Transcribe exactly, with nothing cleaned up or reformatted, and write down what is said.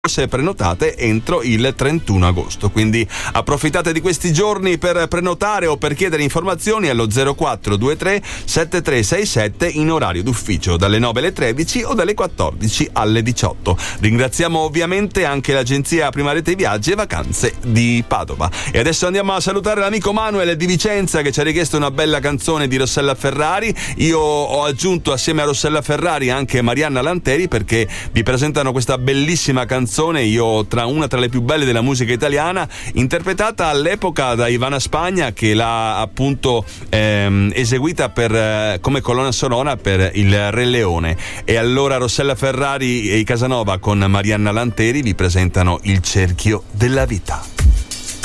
se prenotate entro il trentuno agosto, quindi approfittate di questi giorni per prenotare o per chiedere informazioni allo zero quattro due tre sette tre sei sette in orario d'ufficio dalle nove alle tredici o dalle quattordici alle diciotto. Ringraziamo ovviamente anche l'agenzia Prima Rete Viaggi e Vacanze di Padova. E adesso andiamo a salutare l'amico Manuel di Vicenza che ci ha richiesto una bella canzone di Rossella Ferrari. Io ho aggiunto assieme a Rossella Ferrari anche Marianna Lanteri perché vi presentano questa bellissima canzone, io tra una tra le più belle della musica italiana, interpretata all'epoca da Ivana Spagna, che l'ha appunto ehm, eseguita per, eh, come colonna sonora per il Re Leone. E allora Rossella Ferrari e i Casanova con Marianna Lanteri vi presentano Il cerchio della vita.